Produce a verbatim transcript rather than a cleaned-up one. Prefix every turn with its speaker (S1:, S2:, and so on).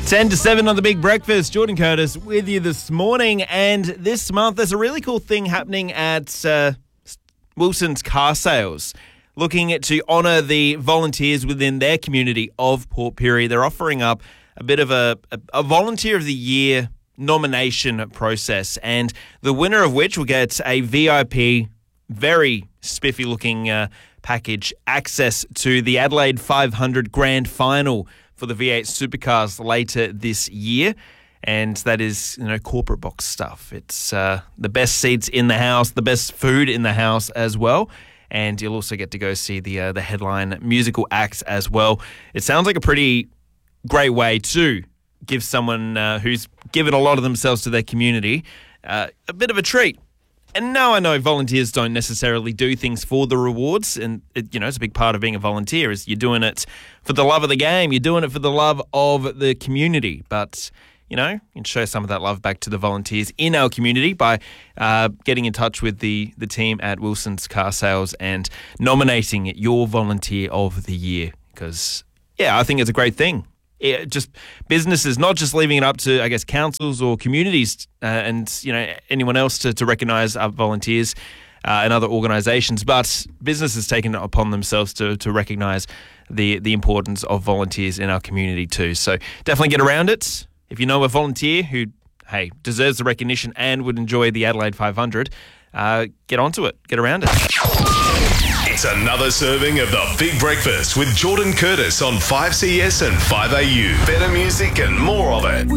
S1: ten to seven on The Big Breakfast. Jordan Curtis with you this morning. And this month, there's a really cool thing happening at uh, Wilson's Car Sales. Looking to honour the volunteers within their community of Port Pirie. They're offering up a bit of a, a, a Volunteer of the Year nomination process. And the winner of which will get a V I P, very spiffy-looking uh, package, access to the Adelaide five hundred Grand Final for the V eight Supercars later this year. And that is, you know, corporate box stuff. It's uh, the best seats in the house, the best food in the house as well. And you'll also get to go see the uh, the headline musical acts as well. It sounds like a pretty great way to give someone uh, who's given a lot of themselves to their community uh, a bit of a treat. And now I know volunteers don't necessarily do things for the rewards, and it, you know, it's a big part of being a volunteer is you're doing it for the love of the game, you're doing it for the love of the community. But you know, you can show some of that love back to the volunteers in our community by uh, getting in touch with the, the team at Wilson's Car Sales and nominating your Volunteer of the Year. Because, yeah, I think it's a great thing. It just businesses, not just leaving it up to, I guess, councils or communities uh, and, you know, anyone else to, to recognise our volunteers uh, and other organisations, but businesses taking it upon themselves to, to recognise the, the importance of volunteers in our community too. So definitely get around it. If you know a volunteer who, hey, deserves the recognition and would enjoy the Adelaide five hundred, uh, get onto it. Get around it.
S2: It's another serving of The Big Breakfast with Jordan Curtis on five C S and five A U. Better music and more of it.